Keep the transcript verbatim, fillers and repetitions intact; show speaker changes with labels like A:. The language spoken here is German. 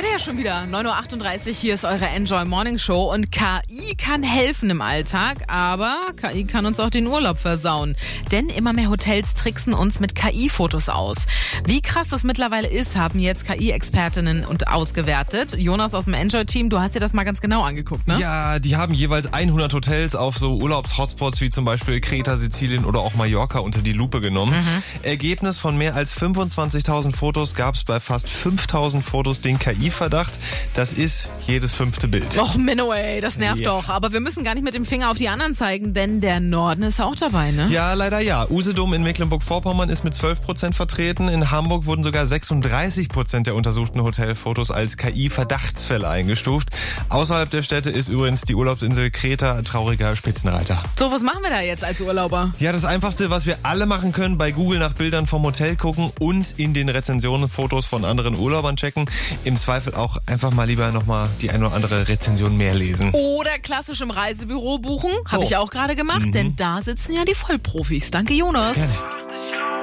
A: ja schon wieder. neun Uhr achtunddreißig, hier ist eure Enjoy Morning Show. Und K I kann helfen im Alltag, aber K I kann uns auch den Urlaub versauen. Denn immer mehr Hotels tricksen uns mit K I-Fotos aus. Wie krass das mittlerweile ist, haben jetzt K I-Expertinnen und ausgewertet. Jonas aus dem Enjoy-Team, du hast dir das mal ganz genau angeguckt, ne?
B: Ja, die haben jeweils hundert Hotels auf so Urlaubshotspots wie zum Beispiel Kreta, Sizilien oder auch Mallorca unter die Lupe genommen. Mhm. Ergebnis von mehr als fünfundzwanzigtausend Fotos gab es bei fast fünftausend Fotos den K I-Verdacht. Das ist jedes fünfte Bild.
A: Och, Menno, ey, das nervt ja. doch. Aber wir müssen gar nicht mit dem Finger auf die anderen zeigen, denn der Norden ist auch dabei, ne?
B: Ja, leider ja. Usedom in Mecklenburg-Vorpommern ist mit zwölf Prozent vertreten. In Hamburg wurden sogar sechsunddreißig Prozent der untersuchten Hotelfotos als K I-Verdachtsfälle eingestuft. Außerhalb der Städte ist übrigens die Urlaubsinsel Kreta trauriger Spitzenreiter.
A: So, was machen wir da jetzt als Urlauber?
B: Ja, das Einfachste, was wir alle machen können, bei Google nach Bildern vom Hotel gucken und in den Rezensionen Fotos von anderen Urlaubern checken. Im Zweifel auch einfach mal lieber nochmal die eine oder andere Rezension mehr lesen.
A: Oder klassisch im Reisebüro buchen. Habe
B: oh.
A: ich auch gerade gemacht, mhm. denn da sitzen ja die Vollprofis. Danke, Jonas.
B: Gerne.